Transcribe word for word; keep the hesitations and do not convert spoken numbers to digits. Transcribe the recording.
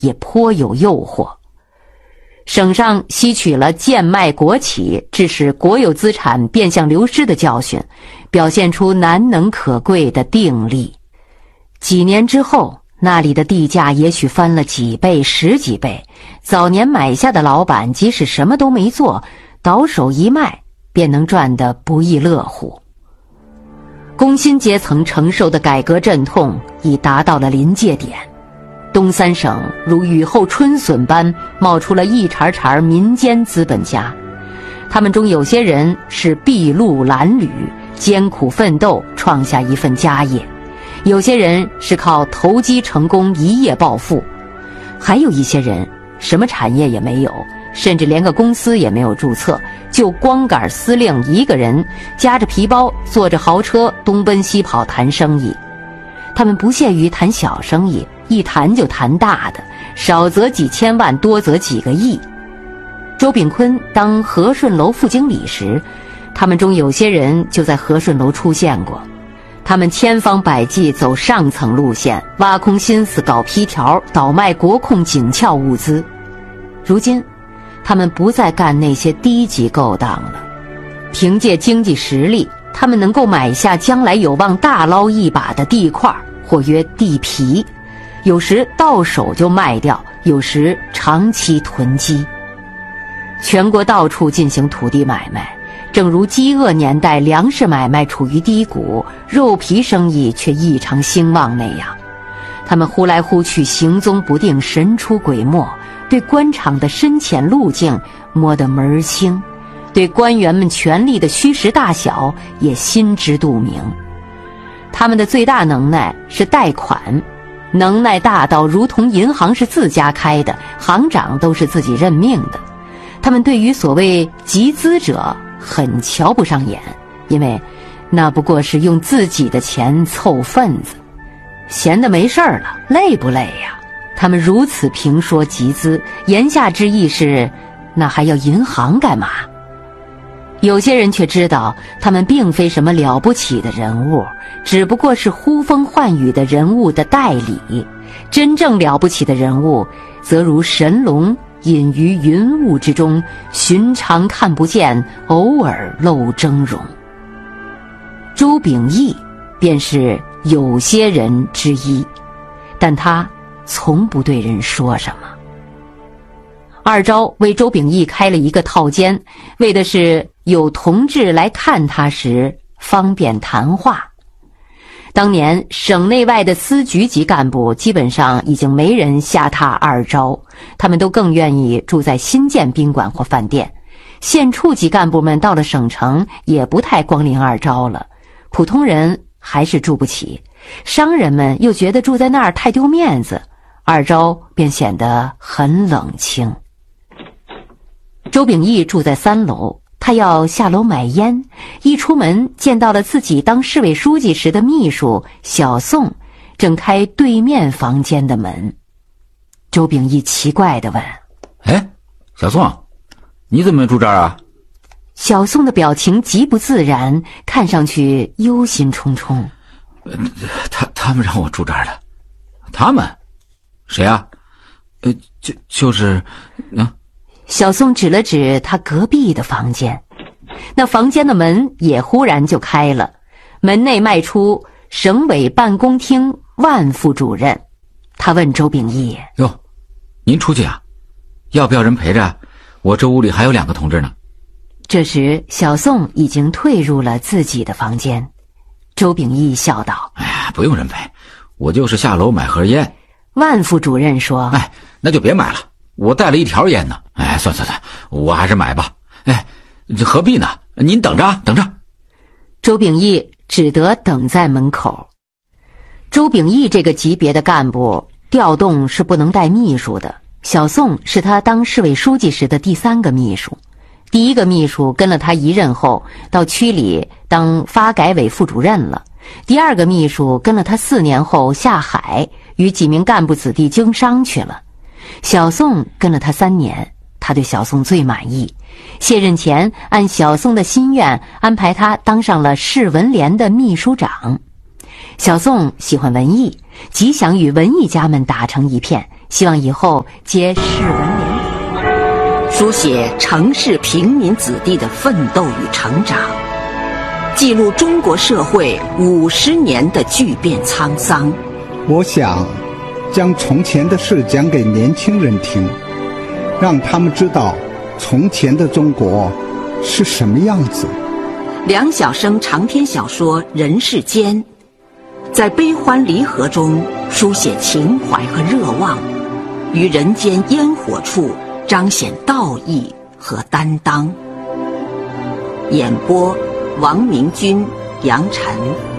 也颇有诱惑。省上吸取了贱卖国企，致使国有资产变相流失的教训，表现出难能可贵的定力。几年之后，那里的地价也许翻了几倍、十几倍，早年买下的老板即使什么都没做，倒手一卖便能赚得不亦乐乎。工薪阶层承受的改革阵痛已达到了临界点，东三省如雨后春笋般冒出了一茬茬民间资本家，他们中有些人是筚路蓝缕，艰苦奋斗创下一份家业，有些人是靠投机成功一夜暴富，还有一些人什么产业也没有，甚至连个公司也没有注册，就光杆司令一个人夹着皮包坐着豪车东奔西跑谈生意。他们不屑于谈小生意，一谈就谈大的，少则几千万，多则几个亿。周炳坤当和顺楼副经理时，他们中有些人就在和顺楼出现过。他们千方百计走上层路线，挖空心思搞批条，倒卖国控紧俏物资。如今他们不再干那些低级勾当了，凭借经济实力，他们能够买下将来有望大捞一把的地块，或曰地皮，有时到手就卖掉，有时长期囤积。全国到处进行土地买卖，正如饥饿年代粮食买卖处于低谷，肉皮生意却异常兴旺那样。他们忽来忽去，行踪不定，神出鬼没，对官场的深浅路径摸得门儿清，对官员们权力的虚实大小也心知肚明。他们的最大能耐是贷款，能耐大到如同银行是自家开的，行长都是自己任命的。他们对于所谓集资者很瞧不上眼，因为那不过是用自己的钱凑份子，闲得没事儿了，累不累呀？他们如此评说集资，言下之意是，那还要银行干嘛？有些人却知道，他们并非什么了不起的人物，只不过是呼风唤雨的人物的代理。真正了不起的人物，则如神龙隐于云雾之中，寻常看不见，偶尔露峥嵘。周秉义便是有些人之一，但他从不对人说什么。二昭为周秉义开了一个套间，为的是有同志来看他时方便谈话。当年省内外的司局级干部基本上已经没人下榻二昭，他们都更愿意住在新建宾馆或饭店。县处级干部们到了省城也不太光临二昭了，普通人还是住不起，商人们又觉得住在那儿太丢面子，二昭便显得很冷清。周秉义住在三楼，他要下楼买烟，一出门见到了自己当市委书记时的秘书小宋，正开对面房间的门。周秉义奇怪地问： 哎，小宋，你怎么住这儿啊？ 小宋的表情极不自然，看上去忧心忡忡。 呃、他他们让我住这儿的。他们？谁啊？呃，就就是啊。 小宋指了指他隔壁的房间，那房间的门也忽然就开了，门内迈出省委办公厅万副主任。他问周秉义： 哟，您出去啊？要不要人陪着？我这屋里还有两个同志呢。 这时小宋已经退入了自己的房间。周秉义笑道： 哎呀，不用人陪，我就是下楼买盒烟。 万副主任说： 哎，那就别买了，我带了一条烟呢。哎，算算算，我还是买吧。哎，这何必呢？您等着，等着。 周秉义只得等在门口。周秉义这个级别的干部调动是不能带秘书的，小宋是他当市委书记时的第三个秘书。第一个秘书跟了他一任后，到区里当发改委副主任了。第二个秘书跟了他四年后下海，与几名干部子弟经商去了。小宋跟了他三年，他对小宋最满意。卸任前，按小宋的心愿安排他当上了市文联的秘书长。小宋喜欢文艺，极想与文艺家们打成一片， 希望以后皆世闻连堂。 书写城市平民子弟的奋斗与成长，记录中国社会五十年的巨变沧桑。 我想将从前的事讲给年轻人听，让他们知道从前的中国是什么样子。 梁晓声长篇小说《人世间》，在悲欢离合中书写情怀和热望，于人间烟火处彰显道义和担当。演播：王明君、杨晨。